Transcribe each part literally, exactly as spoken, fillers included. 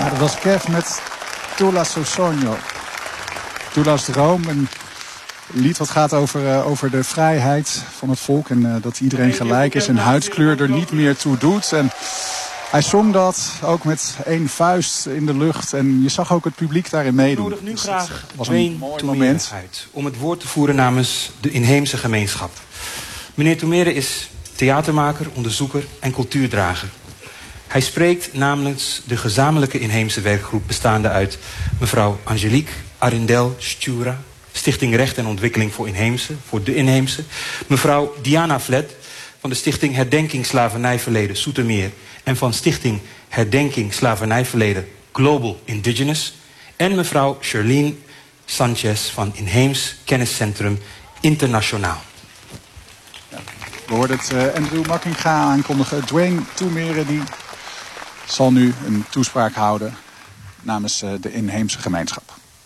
Ja, dat was Kev met Tula Sosogno. Tula's droom, een lied wat gaat over, uh, over de vrijheid van het volk. En uh, dat iedereen gelijk is en huidskleur er niet meer toe doet. En hij zong dat ook met één vuist in de lucht. En je zag ook het publiek daarin meedoen. Ik nodig nu dus graag het was een mooi moment uit om het woord te voeren namens de inheemse gemeenschap. Meneer Toemere is theatermaker, onderzoeker en cultuurdrager. Hij spreekt namens de gezamenlijke inheemse werkgroep bestaande uit mevrouw Angelique Arindel Stura, Stichting Recht en Ontwikkeling voor Inheemse, voor de Inheemse, mevrouw Diana Vlet van de Stichting Herdenking Slavernijverleden Soetermeer en van Stichting Herdenking Slavernijverleden Global Indigenous en mevrouw Charlene Sanchez van Inheems Kenniscentrum Internationaal. Ja, we hoorden het uh, Andrew Makkinga aankondigen. Dwayne Toemere die zal nu een toespraak houden namens uh, de inheemse gemeenschap.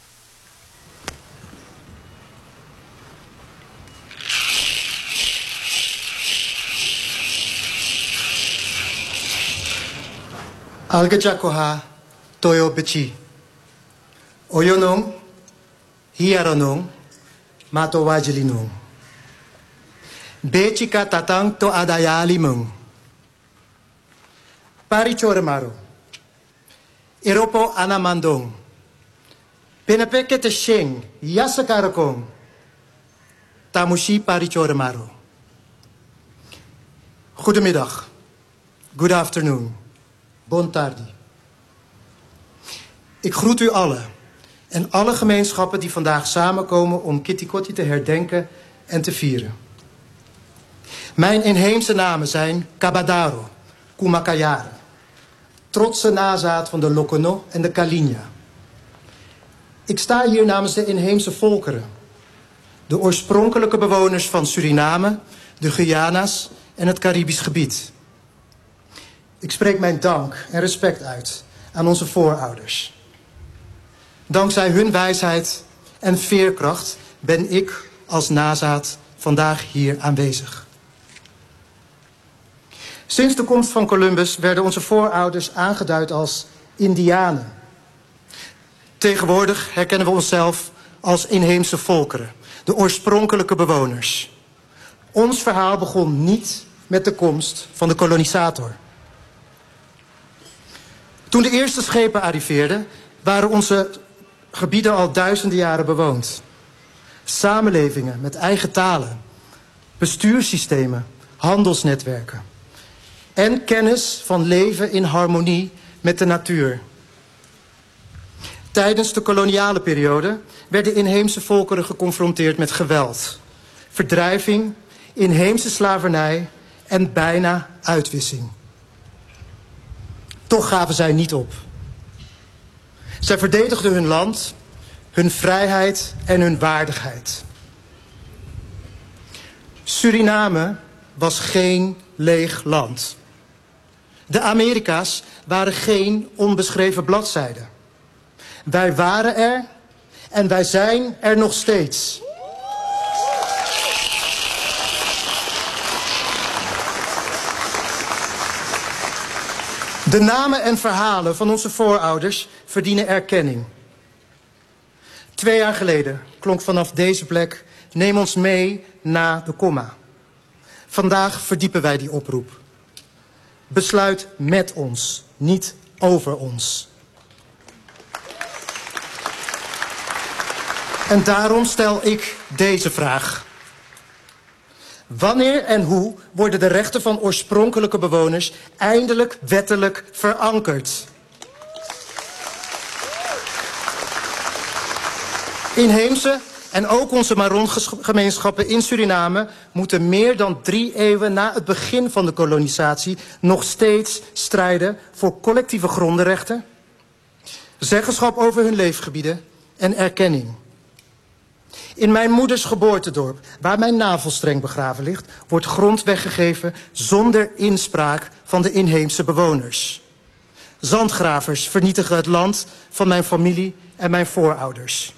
Algejakoha toyo bechi. Oyonong, hiaronong, mato wajelinong. Bechika tatang to adayalimong. Parichoremaro. Iropo anamandong. Pinapeke te sheng, yasakarakong. Tamushi parichoremaro. Goedemiddag. Good afternoon. Bon tardi. Ik groet u allen en alle gemeenschappen die vandaag samenkomen om Kitikoti te herdenken en te vieren. Mijn inheemse namen zijn Kabadaro, Kumakayare, trotse nazaat van de Lokono en de Kalinia. Ik sta hier namens de inheemse volkeren, de oorspronkelijke bewoners van Suriname, de Guyana's en het Caribisch gebied. Ik spreek mijn dank en respect uit aan onze voorouders. Dankzij hun wijsheid en veerkracht ben ik als nazaat vandaag hier aanwezig. Sinds de komst van Columbus werden onze voorouders aangeduid als Indianen. Tegenwoordig herkennen we onszelf als inheemse volkeren, de oorspronkelijke bewoners. Ons verhaal begon niet met de komst van de kolonisator. Toen de eerste schepen arriveerden, waren onze gebieden al duizenden jaren bewoond. Samenlevingen met eigen talen, bestuurssystemen, handelsnetwerken en kennis van leven in harmonie met de natuur. Tijdens de koloniale periode werden inheemse volkeren geconfronteerd met geweld, verdrijving, inheemse slavernij en bijna uitwissing. Toch gaven zij niet op. Zij verdedigden hun land, hun vrijheid en hun waardigheid. Suriname was geen leeg land. De Amerika's waren geen onbeschreven bladzijden. Wij waren er en wij zijn er nog steeds. De namen en verhalen van onze voorouders verdienen erkenning. Twee jaar geleden klonk vanaf deze plek: neem ons mee na de komma. Vandaag verdiepen wij die oproep. Besluit met ons, niet over ons. En daarom stel ik deze vraag. Wanneer en hoe worden de rechten van oorspronkelijke bewoners eindelijk wettelijk verankerd? Inheemse en ook onze Maron-gemeenschappen in Suriname moeten meer dan drie eeuwen na het begin van de kolonisatie nog steeds strijden voor collectieve grondenrechten, zeggenschap over hun leefgebieden en erkenning. In mijn moeders geboortedorp, waar mijn navelstreng begraven ligt, wordt grond weggegeven zonder inspraak van de inheemse bewoners. Zandgravers vernietigen het land van mijn familie en mijn voorouders.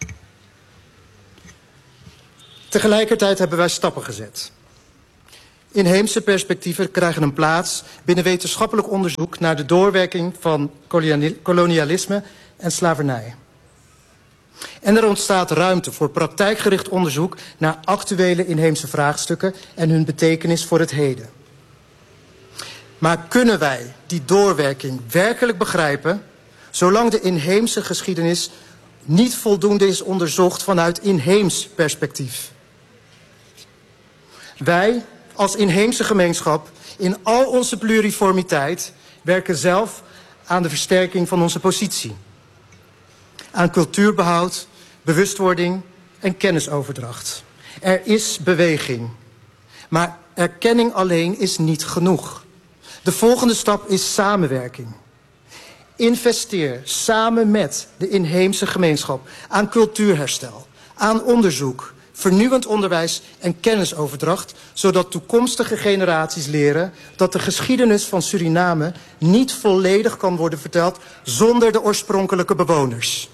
Tegelijkertijd hebben wij stappen gezet. inheemse perspectieven krijgen een plaats binnen wetenschappelijk onderzoek naar de doorwerking van kolonialisme en slavernij. En er ontstaat ruimte voor praktijkgericht onderzoek naar actuele inheemse vraagstukken en hun betekenis voor het heden. Maar kunnen wij die doorwerking werkelijk begrijpen, zolang de inheemse geschiedenis niet voldoende is onderzocht vanuit inheems perspectief? Wij als inheemse gemeenschap in al onze pluriformiteit werken zelf aan de versterking van onze positie. Aan cultuurbehoud, bewustwording en kennisoverdracht. Er is beweging. Maar erkenning alleen is niet genoeg. De volgende stap is samenwerking. Investeer samen met de inheemse gemeenschap aan cultuurherstel, aan onderzoek, vernieuwend onderwijs en kennisoverdracht, zodat toekomstige generaties leren dat de geschiedenis van Suriname niet volledig kan worden verteld zonder de oorspronkelijke bewoners.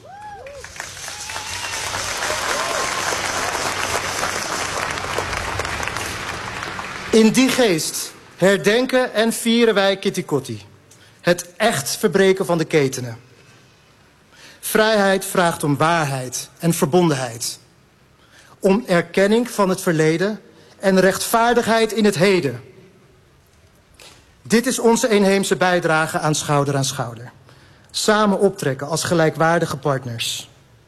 In die geest herdenken en vieren wij Kitty Kotti. Het echt verbreken van de ketenen. Vrijheid vraagt om waarheid en verbondenheid. Om erkenning van het verleden en rechtvaardigheid in het heden. Dit is onze inheemse bijdrage aan schouder aan schouder. Samen optrekken als gelijkwaardige partners.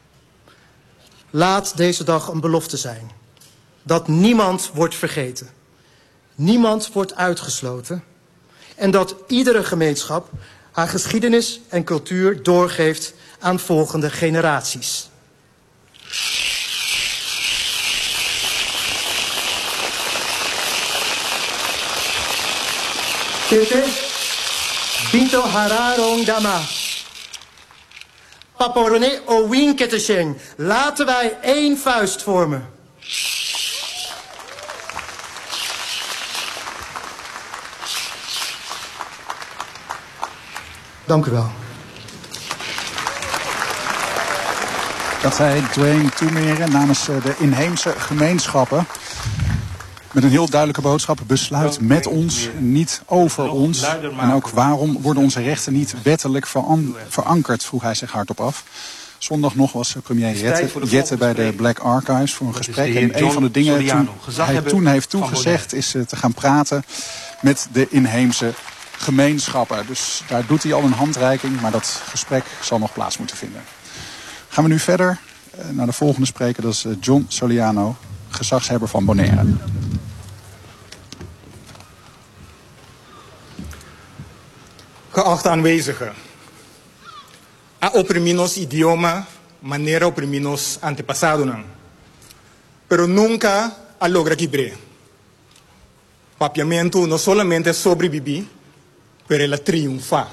Laat deze dag een belofte zijn. Dat niemand wordt vergeten. Niemand wordt uitgesloten. En dat iedere gemeenschap haar geschiedenis en cultuur doorgeeft aan volgende generaties. Tete, Binto Hararong Dama. Paporone Owin Ketesheng. Laten wij één vuist vormen. Dank u wel. Dat zei Dwayne Toemeren namens de inheemse gemeenschappen. Met een heel duidelijke boodschap. Besluit met ons, niet over ons. En ook waarom worden onze rechten niet wettelijk verankerd, vroeg hij zich hardop af. Zondag nog was premier Jette, Jette bij de Black Archives voor een gesprek. En een van de dingen toen hij toen heeft toegezegd is te gaan praten met de inheemse gemeenschappen. Dus daar doet hij al een handreiking, maar dat gesprek zal nog plaats moeten vinden. Gaan we nu verder naar de volgende spreker, dat is John Soliano, gezagshebber van Bonaire. Geachte aanwezigen, a opriminos idioma, manera opriminos antepasados, pero nunca a logra quibre. Papiamento no solamente sobreviví, pero ela triomfa.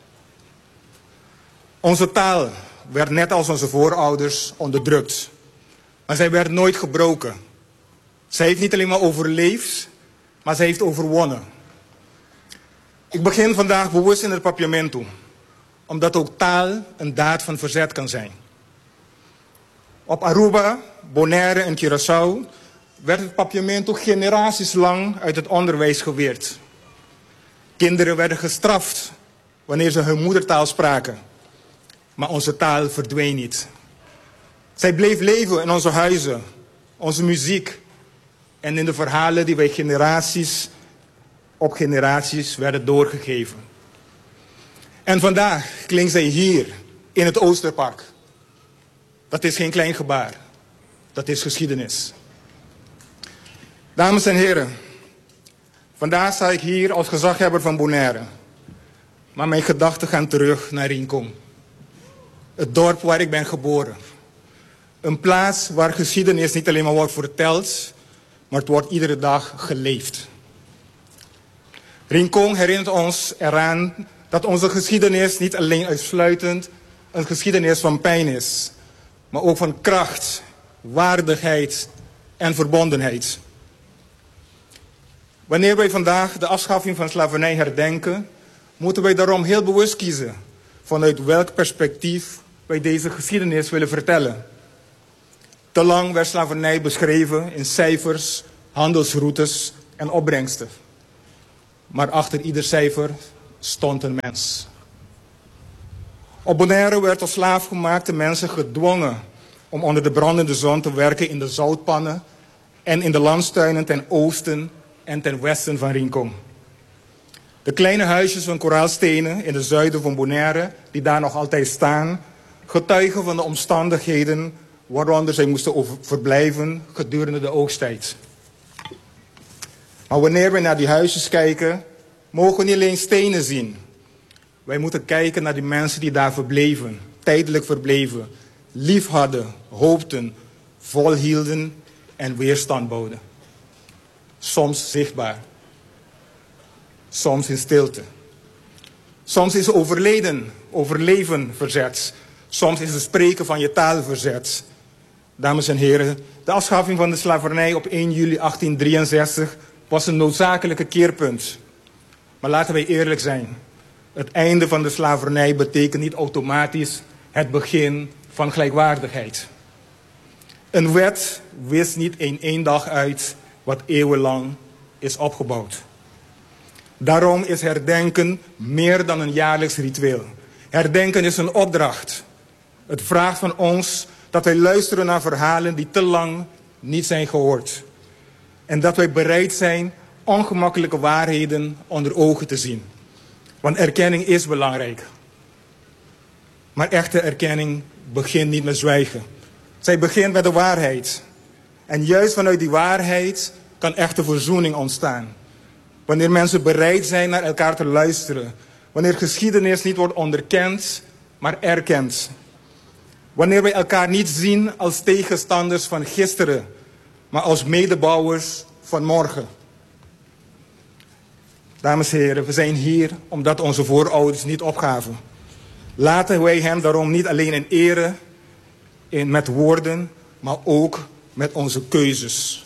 Onze taal werd net als onze voorouders onderdrukt, maar zij werd nooit gebroken. Zij heeft niet alleen maar overleefd, maar zij heeft overwonnen. Ik begin vandaag bewust in het papiamento, omdat ook taal een daad van verzet kan zijn. Op Aruba, Bonaire en Curaçao werd het papiamento generaties lang uit het onderwijs geweerd. Kinderen werden gestraft wanneer ze hun moedertaal spraken. Maar onze taal verdween niet. Zij bleef leven in onze huizen, onze muziek en in de verhalen die wij generaties op generaties werden doorgegeven. En vandaag klinkt zij hier in het Oosterpark. Dat is geen klein gebaar. Dat is geschiedenis. Dames en heren, vandaag sta ik hier als gezaghebber van Bonaire. Maar mijn gedachten gaan terug naar Rincon. Het dorp waar ik ben geboren. Een plaats waar geschiedenis niet alleen maar wordt verteld, maar het wordt iedere dag geleefd. Rincon herinnert ons eraan dat onze geschiedenis niet alleen uitsluitend een geschiedenis van pijn is, maar ook van kracht, waardigheid en verbondenheid. Wanneer wij vandaag de afschaffing van slavernij herdenken, moeten wij daarom heel bewust kiezen vanuit welk perspectief wij deze geschiedenis willen vertellen. Te lang werd slavernij beschreven in cijfers, handelsroutes en opbrengsten. Maar achter ieder cijfer stond een mens. Op Bonaire werd als slaafgemaakte mensen gedwongen om onder de brandende zon te werken in de zoutpannen en in de landstuinen ten oosten en ten westen van Rincon. De kleine huisjes van koraalstenen in het zuiden van Bonaire, die daar nog altijd staan, getuigen van de omstandigheden waaronder zij moesten over verblijven gedurende de oogsttijd. Maar wanneer we naar die huisjes kijken, mogen we niet alleen stenen zien. Wij moeten kijken naar die mensen die daar verbleven, tijdelijk verbleven, lief hadden, hoopten, volhielden en weerstand boden. Soms zichtbaar. Soms in stilte. Soms is overleden, overleven verzet. Soms is het spreken van je taal verzet. Dames en heren, de afschaffing van de slavernij op één juli achttien drieënzestig was een noodzakelijke keerpunt. Maar laten wij eerlijk zijn. Het einde van de slavernij betekent niet automatisch het begin van gelijkwaardigheid. Een wet wist niet in één dag uit wat eeuwenlang is opgebouwd. Daarom is herdenken meer dan een jaarlijks ritueel. Herdenken is een opdracht. Het vraagt van ons dat wij luisteren naar verhalen die te lang niet zijn gehoord. En dat wij bereid zijn ongemakkelijke waarheden onder ogen te zien. Want erkenning is belangrijk. Maar echte erkenning begint niet met zwijgen. Zij begint met de waarheid. En juist vanuit die waarheid kan echte verzoening ontstaan. Wanneer mensen bereid zijn naar elkaar te luisteren. Wanneer geschiedenis niet wordt onderkend, maar erkend. Wanneer wij elkaar niet zien als tegenstanders van gisteren, maar als medebouwers van morgen. Dames en heren, we zijn hier omdat onze voorouders niet opgaven. Laten wij hen daarom niet alleen in ere, in, met woorden, maar ook met onze keuzes.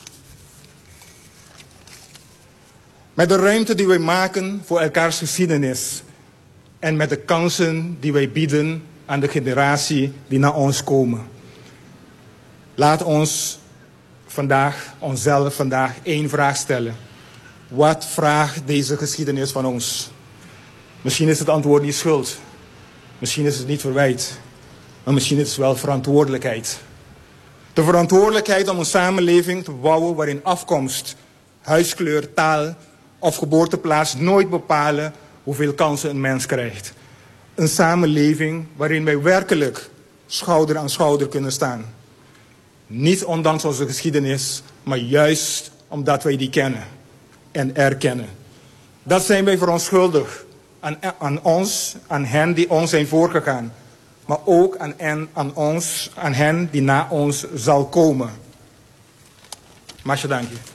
Met de ruimte die wij maken voor elkaars geschiedenis. En met de kansen die wij bieden aan de generatie die na ons komen. Laat ons vandaag, onszelf vandaag één vraag stellen. Wat vraagt deze geschiedenis van ons? Misschien is het antwoord niet schuld. Misschien is het niet verwijt. Maar misschien is het wel verantwoordelijkheid. De verantwoordelijkheid om een samenleving te bouwen waarin afkomst, huidskleur, taal of geboorteplaats nooit bepalen hoeveel kansen een mens krijgt. Een samenleving waarin wij werkelijk schouder aan schouder kunnen staan. Niet ondanks onze geschiedenis, maar juist omdat wij die kennen en erkennen. Dat zijn wij verontschuldigd aan, aan ons, aan hen die ons zijn voorgegaan. Maar ook aan, en, aan ons, aan hen die na ons zal komen. Masha, dank je.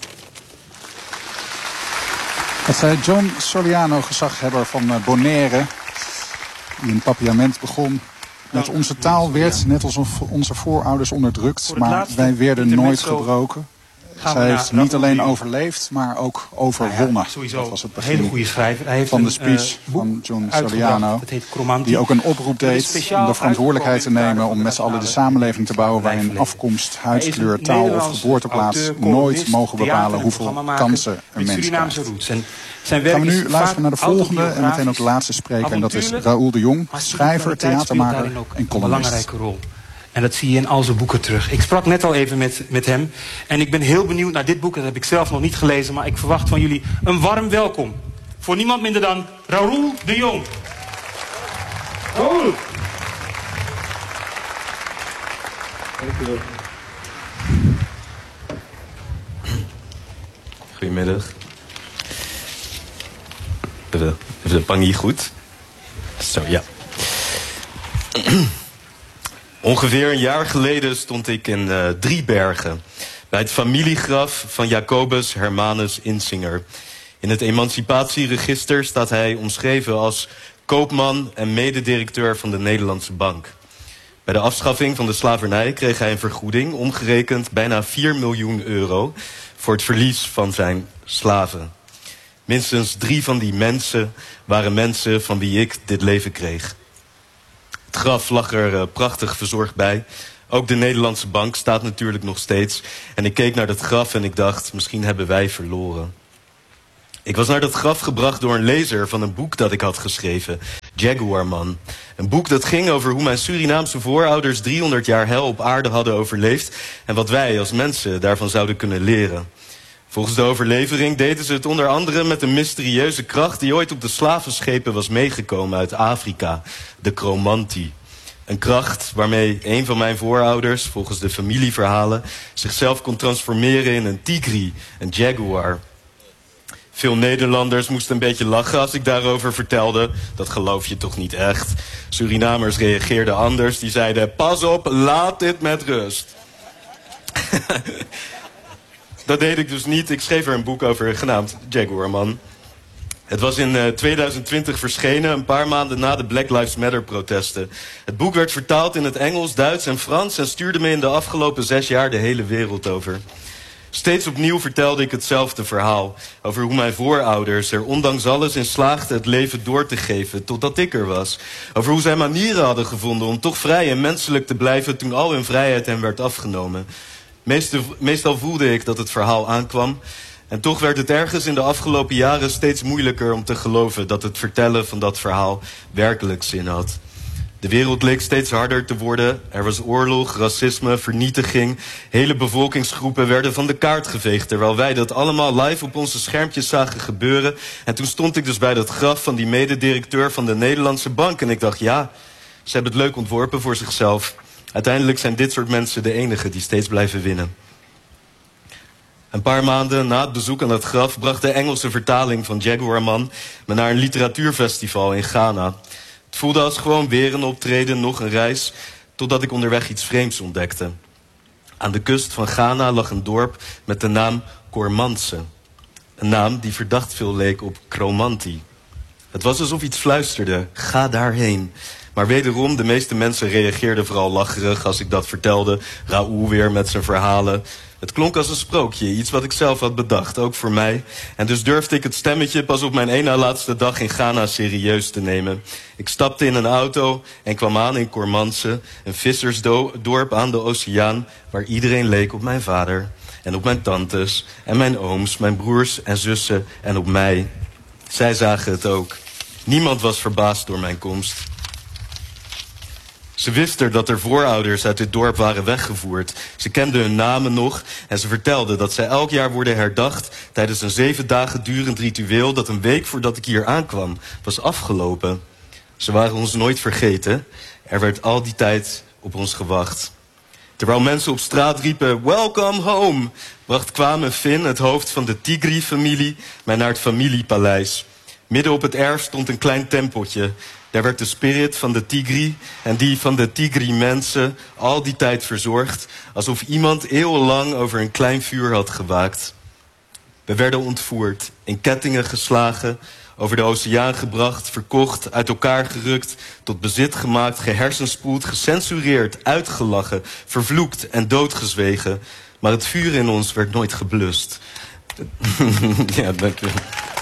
Dat zei John Soliano, gezaghebber van Bonaire, die in Papiament begon. Met onze taal werd, net als onze voorouders, onderdrukt, maar wij werden nooit gebroken. Zij heeft niet alleen overleefd, maar ook overwonnen. Nou ja, sowieso dat was het een hele goede schrijver. Hij heeft van de een, speech uh, van John Soliano, dat heet Cromanti. Die ook een oproep deed om de verantwoordelijkheid te nemen om met z'n allen de samenleving te bouwen waarin afkomst, huidskleur, taal of geboorteplaats nooit mogen bepalen hoeveel kansen een mens krijgt. Zijn werk gaan we nu luisteren naar de volgende en meteen ook de laatste spreker. En dat is Raoul de Jong, schrijver, theatermaker en columnist. Een belangrijke rol. En dat zie je in al zijn boeken terug. Ik sprak net al even met, met hem. En ik ben heel benieuwd naar dit boek. Dat heb ik zelf nog niet gelezen. Maar ik verwacht van jullie een warm welkom. Voor niemand minder dan Raoul de Jong. Raoul. Dankjewel. Goedemiddag. Even, even de panie goed. Zo, ja. Ongeveer een jaar geleden stond ik in uh, Driebergen, bij het familiegraf van Jacobus Hermanus Insinger. In het emancipatieregister staat hij omschreven als koopman en mededirecteur van de Nederlandse Bank. Bij de afschaffing van de slavernij kreeg hij een vergoeding, omgerekend bijna vier miljoen euro, voor het verlies van zijn slaven. Minstens drie van die mensen waren mensen van wie ik dit leven kreeg. Het graf lag er uh, prachtig verzorgd bij. Ook de Nederlandse Bank staat natuurlijk nog steeds. En ik keek naar dat graf en ik dacht, misschien hebben wij verloren. Ik was naar dat graf gebracht door een lezer van een boek dat ik had geschreven, Jaguarman. Een boek dat ging over hoe mijn Surinaamse voorouders driehonderd jaar hel op aarde hadden overleefd en wat wij als mensen daarvan zouden kunnen leren. Volgens de overlevering deden ze het onder andere met een mysterieuze kracht die ooit op de slavenschepen was meegekomen uit Afrika, de chromantie. Een kracht waarmee een van mijn voorouders, volgens de familieverhalen, zichzelf kon transformeren in een tigri, een jaguar. Veel Nederlanders moesten een beetje lachen als ik daarover vertelde. Dat geloof je toch niet echt? Surinamers reageerden anders. Die zeiden, pas op, laat dit met rust. Dat deed ik dus niet. Ik schreef er een boek over genaamd Jaguarman. Het was in uh, tweeduizend twintig verschenen, een paar maanden na de Black Lives Matter protesten. Het boek werd vertaald in het Engels, Duits en Frans en stuurde me in de afgelopen zes jaar de hele wereld over. Steeds opnieuw vertelde ik hetzelfde verhaal over hoe mijn voorouders er ondanks alles in slaagden het leven door te geven totdat ik er was. Over hoe zij manieren hadden gevonden om toch vrij en menselijk te blijven toen al hun vrijheid hen werd afgenomen. Meestal, meestal voelde ik dat het verhaal aankwam. En toch werd het ergens in de afgelopen jaren steeds moeilijker om te geloven dat het vertellen van dat verhaal werkelijk zin had. De wereld leek steeds harder te worden. Er was oorlog, racisme, vernietiging. Hele bevolkingsgroepen werden van de kaart geveegd, terwijl wij dat allemaal live op onze schermpjes zagen gebeuren. En toen stond ik dus bij dat graf van die mededirecteur van de Nederlandse Bank. En ik dacht, ja, ze hebben het leuk ontworpen voor zichzelf. Uiteindelijk zijn dit soort mensen de enigen die steeds blijven winnen. Een paar maanden na het bezoek aan het graf bracht de Engelse vertaling van Jaguarman me naar een literatuurfestival in Ghana. Het voelde als gewoon weer een optreden, nog een reis, totdat ik onderweg iets vreemds ontdekte. Aan de kust van Ghana lag een dorp met de naam Kormantse. Een naam die verdacht veel leek op chromantie. Het was alsof iets fluisterde, ga daarheen. Maar wederom, de meeste mensen reageerden vooral lacherig als ik dat vertelde. Raoul weer met zijn verhalen. Het klonk als een sprookje, iets wat ik zelf had bedacht, ook voor mij. En dus durfde ik het stemmetje pas op mijn één na laatste dag in Ghana serieus te nemen. Ik stapte in een auto en kwam aan in Kormantse, een vissersdorp aan de oceaan, waar iedereen leek op mijn vader. En op mijn tantes en mijn ooms, mijn broers en zussen en op mij. Zij zagen het ook. Niemand was verbaasd door mijn komst. Ze wisten dat er voorouders uit dit dorp waren weggevoerd. Ze kenden hun namen nog en ze vertelden dat zij elk jaar worden herdacht tijdens een zeven dagen durend ritueel dat een week voordat ik hier aankwam was afgelopen. Ze waren ons nooit vergeten. Er werd al die tijd op ons gewacht. Terwijl mensen op straat riepen, welcome home, bracht Kwame Finn, het hoofd van de Tigri-familie, mij naar het familiepaleis. Midden op het erf stond een klein tempeltje. Daar werd de spirit van de Tigri en die van de Tigri-mensen al die tijd verzorgd, alsof iemand eeuwenlang over een klein vuur had gewaakt. We werden ontvoerd, in kettingen geslagen, over de oceaan gebracht, verkocht, uit elkaar gerukt, tot bezit gemaakt, gehersenspoeld, gecensureerd, uitgelachen, vervloekt en doodgezwegen. Maar het vuur in ons werd nooit geblust. Ja, dank je.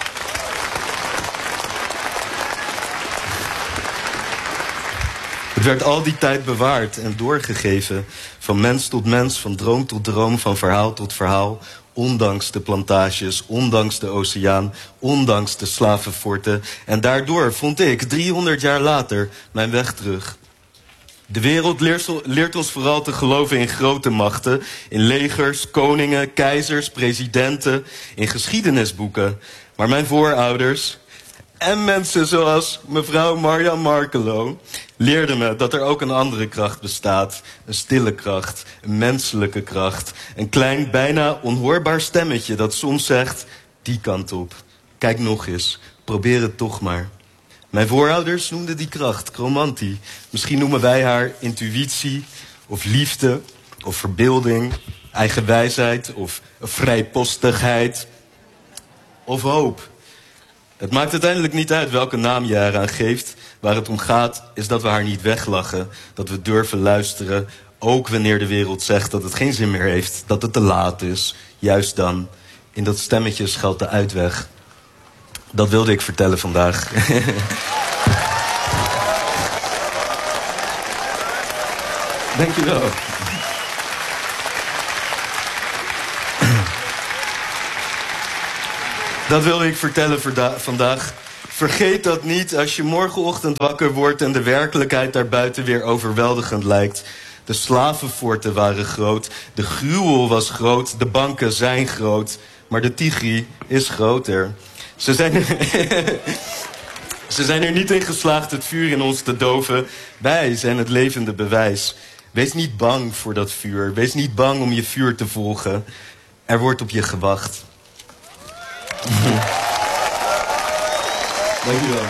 Het werd al die tijd bewaard en doorgegeven, van mens tot mens, van droom tot droom, van verhaal tot verhaal, ondanks de plantages, ondanks de oceaan, ondanks de slavenforten. En daardoor vond ik, driehonderd jaar later, mijn weg terug. De wereld leert, leert ons vooral te geloven in grote machten, in legers, koningen, keizers, presidenten, in geschiedenisboeken. Maar mijn voorouders en mensen zoals mevrouw Marjan Markelo leerden me dat er ook een andere kracht bestaat. Een stille kracht, een menselijke kracht. Een klein, bijna onhoorbaar stemmetje dat soms zegt, die kant op. Kijk nog eens, probeer het toch maar. Mijn voorouders noemden die kracht chromantie. Misschien noemen wij haar intuïtie, of liefde, of verbeelding, eigen wijsheid, of vrijpostigheid, of hoop. Het maakt uiteindelijk niet uit welke naam je eraan geeft. Waar het om gaat is dat we haar niet weglachen. Dat we durven luisteren. Ook wanneer de wereld zegt dat het geen zin meer heeft. Dat het te laat is. Juist dan. In dat stemmetje schuilt de uitweg. Dat wilde ik vertellen vandaag. Dank je wel. Dat wilde ik vertellen vandaag. Vergeet dat niet als je morgenochtend wakker wordt en de werkelijkheid daarbuiten weer overweldigend lijkt. De slavenforten waren groot, de gruwel was groot, de banken zijn groot, maar de Tigri is groter. Ze zijn er, Ze zijn er niet in geslaagd het vuur in ons te doven. Wij zijn het levende bewijs. Wees niet bang voor dat vuur. Wees niet bang om je vuur te volgen. Er wordt op je gewacht. Dank u wel.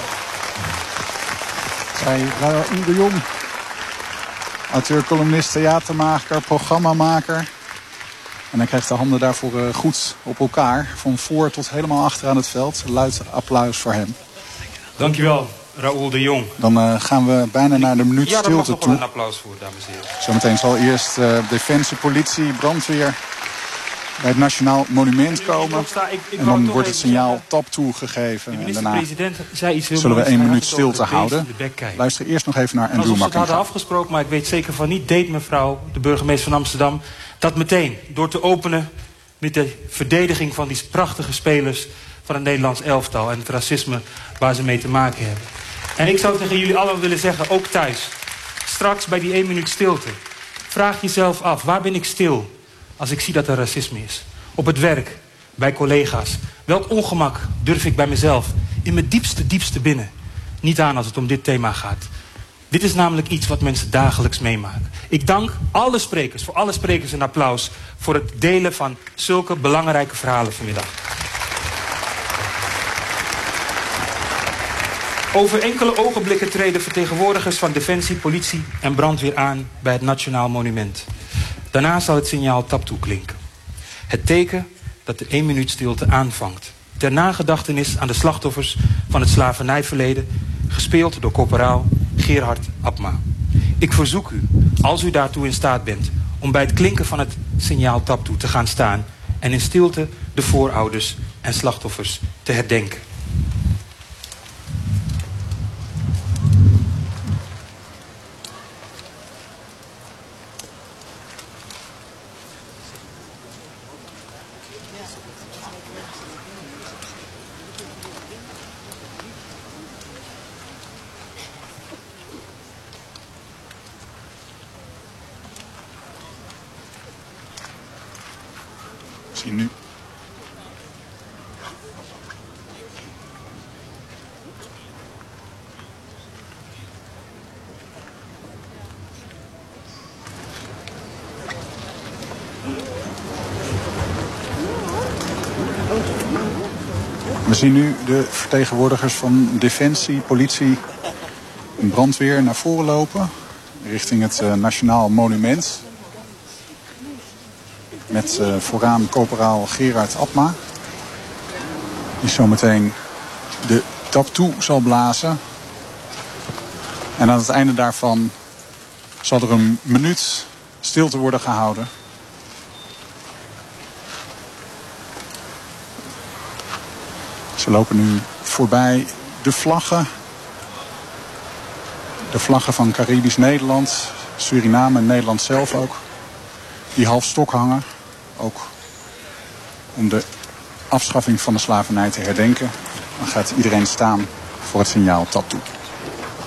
Zij Raoul de Jong, auteur, columnist, theatermaker, programmamaker. En hij krijgt de handen daarvoor uh, goed op elkaar. Van voor tot helemaal achteraan het veld. Luid applaus voor hem. Dankjewel, Raoul de Jong. Dan uh, gaan we bijna naar de minuut ja, stilte toe. Ja, daar mag nog wel een applaus voor, dames en heren. Zometeen zal eerst uh, defensie, politie, brandweer bij het Nationaal Monument komen. Ik, ik en dan wordt het signaal tap toegegeven. En daarna zei iets zullen we één minuut stilte houden. Luister eerst nog even naar Andrew Makkinga. Alsof we het hadden afgesproken, maar ik weet zeker van niet, deed mevrouw, de burgemeester van Amsterdam, dat meteen door te openen met de verdediging van die prachtige spelers van het Nederlands elftal en het racisme waar ze mee te maken hebben. En ik zou tegen jullie allemaal willen zeggen, ook thuis, straks bij die één minuut stilte, vraag jezelf af, waar ben ik stil als ik zie dat er racisme is? Op het werk, bij collega's. Welk ongemak durf ik bij mezelf, in mijn diepste, diepste binnen, niet aan als het om dit thema gaat. Dit is namelijk iets wat mensen dagelijks meemaken. Ik dank alle sprekers, voor alle sprekers een applaus voor het delen van zulke belangrijke verhalen vanmiddag. Over enkele ogenblikken treden vertegenwoordigers van Defensie, Politie en Brandweer aan bij het Nationaal Monument. Daarna zal het signaal tap toeklinken. Het teken dat de één minuut stilte aanvangt. Ter nagedachtenis aan de slachtoffers van het slavernijverleden, gespeeld door corporaal Gerhard Abma. Ik verzoek u, als u daartoe in staat bent, om bij het klinken van het signaal tap toe te gaan staan en in stilte de voorouders en slachtoffers te herdenken. Zie nu. We zien nu de vertegenwoordigers van Defensie, Politie en Brandweer naar voren lopen. Richting het uh, Nationaal Monument. Met uh, vooraan corporaal Gerhard Abma. Die zometeen de tap toe zal blazen. En aan het einde daarvan zal er een minuut stilte worden gehouden. Ze lopen nu voorbij de vlaggen. De vlaggen van Caribisch Nederland, Suriname en Nederland zelf ook. Die half stok hangen. Ook om de afschaffing van de slavernij te herdenken. Dan gaat iedereen staan voor het signaal tap toe.